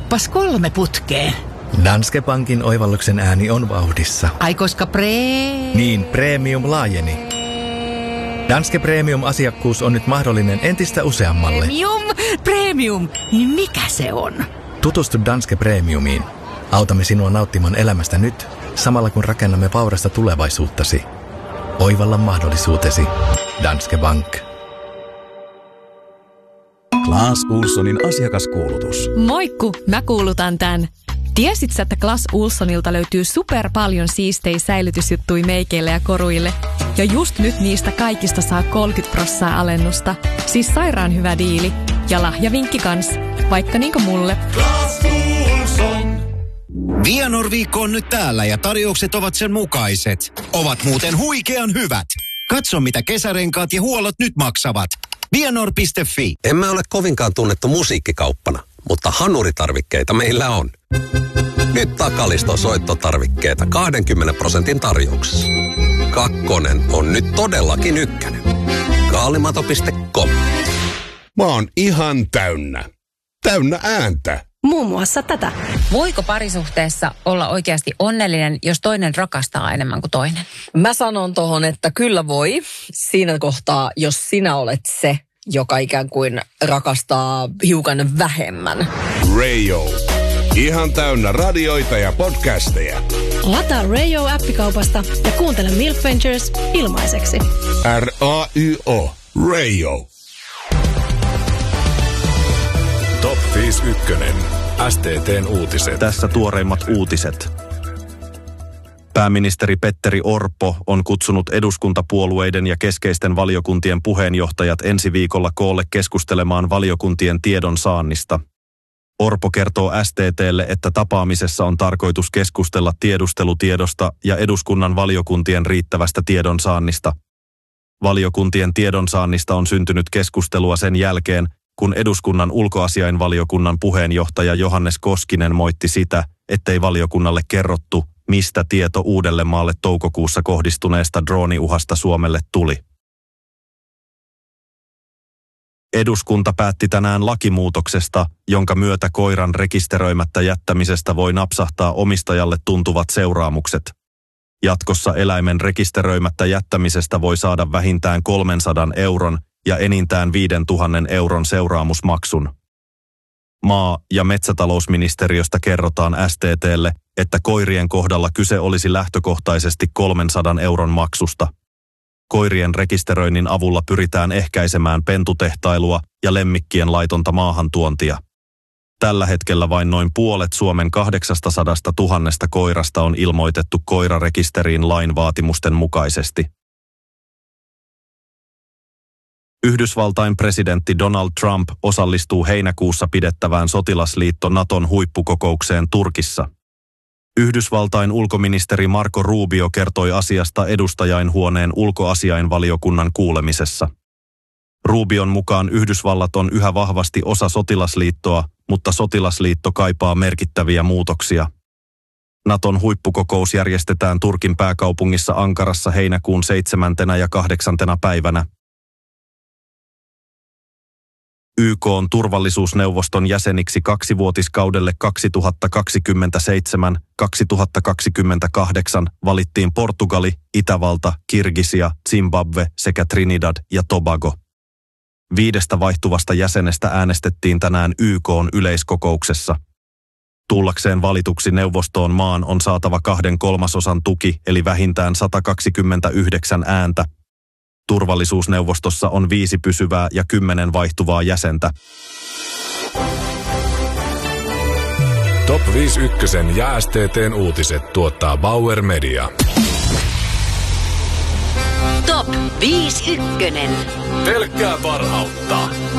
Oppas 3 putkeen. Danske Bankin oivalluksen ääni on vauhdissa. Ai koska Niin, Premium laajeni. Danske Premium-asiakkuus on nyt mahdollinen entistä useammalle. Premium. Niin mikä se on? Tutustu Danske Premiumiin. Autamme sinua nauttimaan elämästä nyt, samalla kun rakennamme vaurasta tulevaisuuttasi. Oivalla mahdollisuutesi. Danske Bank. Clas Ohlsonin asiakaskuulutus. Moikku, mä kuulutan tän. Tiesit sä, että Clas Ohlsonilta löytyy super paljon siistejä säilytysjuttuja meikeille ja koruille? Ja just nyt niistä kaikista saa 30% alennusta. Siis sairaan hyvä diili. Ja lahjavinkki kans. Vaikka niinku mulle. Clas Ohlson. Vianor-viikko on nyt täällä ja tarjoukset ovat sen mukaiset. Ovat muuten huikean hyvät. Katso mitä kesärenkaat ja huollot nyt maksavat. Vianor.fi. Emme ole kovinkaan tunnettu musiikkikauppana, mutta hanuritarvikkeita meillä on. Nyt takaliston soittotarvikkeita 20% tarjouksessa. Kakkonen on nyt todellakin ykkönen. Kaalimato.com. Mä oon ihan täynnä. Täynnä ääntä. Muun muassa tätä. Voiko parisuhteessa olla oikeasti onnellinen, jos toinen rakastaa enemmän kuin toinen? Mä sanon tohon, että kyllä voi. Siinä kohtaa, jos sinä olet se, joka ikään kuin rakastaa hiukan vähemmän. Radio. Ihan täynnä radioita ja podcasteja. Lataa Radio-appikaupasta ja kuuntele Milk Ventures ilmaiseksi. R-A-Y-O. Radio. Top 51. STT:n uutiset. Tässä tuoreimmat uutiset. Pääministeri Petteri Orpo on kutsunut eduskuntapuolueiden ja keskeisten valiokuntien puheenjohtajat ensi viikolla koolle keskustelemaan valiokuntien tiedonsaannista. Orpo kertoo STT:lle, että tapaamisessa on tarkoitus keskustella tiedustelutiedosta ja eduskunnan valiokuntien riittävästä tiedonsaannista. Valiokuntien tiedonsaannista on syntynyt keskustelua sen jälkeen, kun eduskunnan ulkoasiainvaliokunnan puheenjohtaja Johannes Koskinen moitti sitä, ettei valiokunnalle kerrottu, mistä tieto Uudellemaalle toukokuussa kohdistuneesta drooniuhasta Suomelle tuli. Eduskunta päätti tänään lakimuutoksesta, jonka myötä koiran rekisteröimättä jättämisestä voi napsahtaa omistajalle tuntuvat seuraamukset. Jatkossa eläimen rekisteröimättä jättämisestä voi saada vähintään 300 euron ja enintään 5 000 euron seuraamusmaksun. Maa- ja metsätalousministeriöstä kerrotaan STT:lle, että koirien kohdalla kyse olisi lähtökohtaisesti 300 euron maksusta. Koirien rekisteröinnin avulla pyritään ehkäisemään pentutehtailua ja lemmikkien laitonta maahantuontia. Tällä hetkellä vain noin puolet Suomen 800 000 koirasta on ilmoitettu koirarekisteriin lain vaatimusten mukaisesti. Yhdysvaltain presidentti Donald Trump osallistuu heinäkuussa pidettävään sotilasliitto Naton huippukokoukseen Turkissa. Yhdysvaltain ulkoministeri Marco Rubio kertoi asiasta edustajainhuoneen ulkoasiainvaliokunnan kuulemisessa. Rubion mukaan Yhdysvallat on yhä vahvasti osa sotilasliittoa, mutta sotilasliitto kaipaa merkittäviä muutoksia. Naton huippukokous järjestetään Turkin pääkaupungissa Ankarassa heinäkuun 7. ja 8. päivänä. YK:n turvallisuusneuvoston jäseniksi 2-vuotiskaudelle 2027-2028 valittiin Portugali, Itävalta, Kirgisia, Zimbabwe sekä Trinidad ja Tobago. 5 vaihtuvasta jäsenestä äänestettiin tänään YK:n yleiskokouksessa. Tullakseen valituksi neuvostoon maan on saatava 2/3 tuki, eli vähintään 129 ääntä. Turvallisuusneuvostossa on 5 pysyvää ja 10 vaihtuvaa jäsentä. Top 51 ja STT:n uutiset tuottaa Bauer Media. Top 51. Pelkkää parhautta.